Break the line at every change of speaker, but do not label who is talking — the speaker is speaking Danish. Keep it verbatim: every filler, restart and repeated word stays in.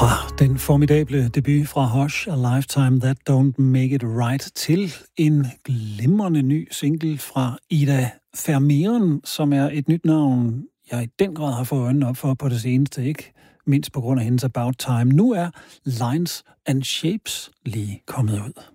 Fra den formidable debut fra Hush, A Lifetime That Don't Make It Right, til en glimrende ny single fra Ida Vermeeren, som er et nyt navn, jeg i den grad har fået øjnene op for på det seneste, ikke mindst på grund af hendes About Time. Nu er Lines and Shapes lige kommet ud.